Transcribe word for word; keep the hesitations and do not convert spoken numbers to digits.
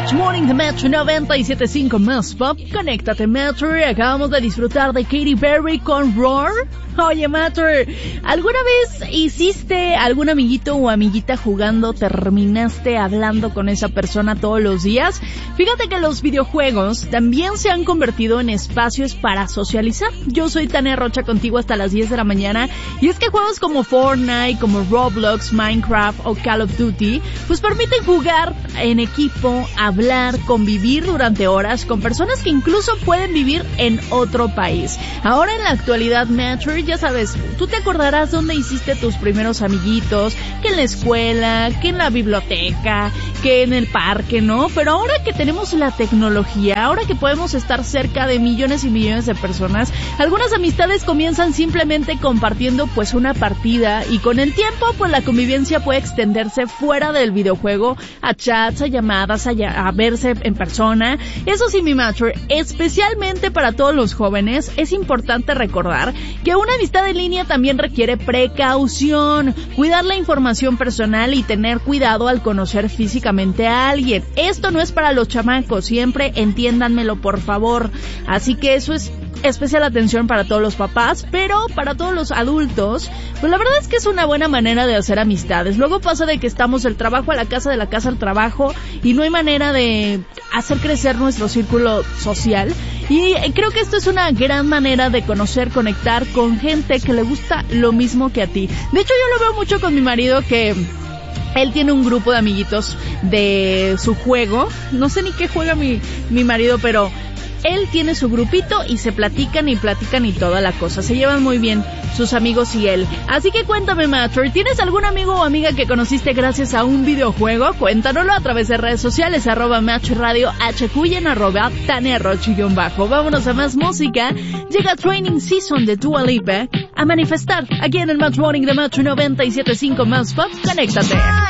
Match Morning de Metro noventa y siete punto cinco más Pop. Conéctate, Metro. Acabamos de disfrutar de Katy Perry con Roar. Oye, Metro, ¿alguna vez hiciste algún amiguito o amiguita jugando, terminaste hablando con esa persona todos los días? Fíjate que los videojuegos también se han convertido en espacios para socializar. Yo soy Tania Rocha contigo hasta las diez de la mañana, y es que juegos como Fortnite, como Roblox, Minecraft o Call of Duty, pues permiten jugar en equipo, hablar, convivir durante horas con personas que incluso pueden vivir en otro país. Ahora en la actualidad, Metro, ya sabes, tú te acordarás dónde hiciste tus primeros amiguitos, que en la escuela, que en la biblioteca, que en el parque, ¿no? Pero ahora que tenemos la tecnología, ahora que podemos estar cerca de millones y millones de personas, algunas amistades comienzan simplemente compartiendo pues una partida, y con el tiempo pues la convivencia puede extenderse fuera del videojuego a chats, a llamadas, a, a verse en persona. Eso sí, mi Metro, especialmente para todos los jóvenes, es importante recordar que una amistad en línea también requiere precaución, cuidar la información personal y tener cuidado al conocer físicamente a alguien. Esto no es para los chamacos, siempre entiéndanmelo, por favor. Así que eso es especial atención para todos los papás, pero para todos los adultos, pues la verdad es que es una buena manera de hacer amistades. Luego pasa de que estamos del trabajo a la casa, de la casa al trabajo, y no hay manera de hacer crecer nuestro círculo social. Y creo que esto es una gran manera de conocer, conectar con gente que le gusta lo mismo que a ti. De hecho, yo lo veo mucho con mi marido, que él tiene un grupo de amiguitos de su juego. No sé ni qué juega mi, mi marido, pero él tiene su grupito y se platican y platican y toda la cosa. Se llevan muy bien sus amigos y él. Así que cuéntame, Metro, ¿tienes algún amigo o amiga que conociste gracias a un videojuego? Cuéntanoslo a través de redes sociales, arroba Metro Radio H Q y en arroba Tania Rocha-bajo. Vámonos a más música. Llega Training Season de Dua Lipa a manifestar aquí en el Match Morning de Metro noventa y siete punto cinco más Pop. Conéctate.